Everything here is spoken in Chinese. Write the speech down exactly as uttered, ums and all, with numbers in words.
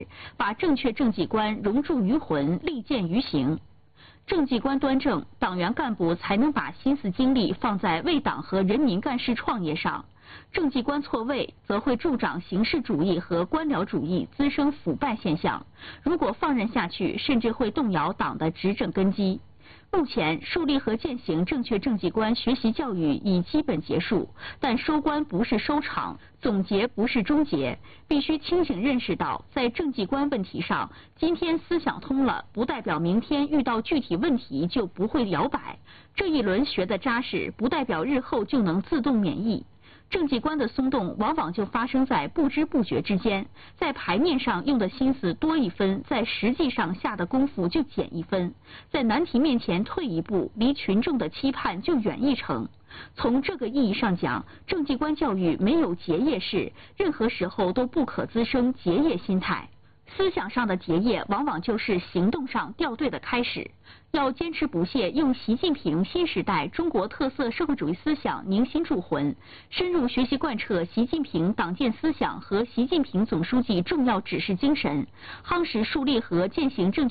把正确政绩观融铸于魂，立践于行。政绩观端正，党员干部才能把心思精力放在为党和人民干事创业上。政绩观错位，则会助长形式主义和官僚主义滋生腐败现象。如果放任下去，甚至会动摇党的执政根基。目前，树立和践行正确政绩观学习教育已基本结束，但收官不是收场，总结不是终结，必须清醒认识到，在政绩观问题上，今天思想通了，不代表明天遇到具体问题就不会摇摆。这一轮学得扎实，不代表日后就能自动免疫。政绩观的松动往往就发生在不知不觉之间，在牌面上用的心思多一分，在实际上下的功夫就减一分，在难题面前退一步，离群众的期盼就远一程。从这个意义上讲，政绩观教育没有结业式，任何时候都不可滋生结业心态。思想上的结业，往往就是行动上掉队的开始。要坚持不懈，用习近平新时代中国特色社会主义思想凝心铸魂，深入学习贯彻习近平党建思想和习近平总书记重要指示精神，夯实树立和践行正确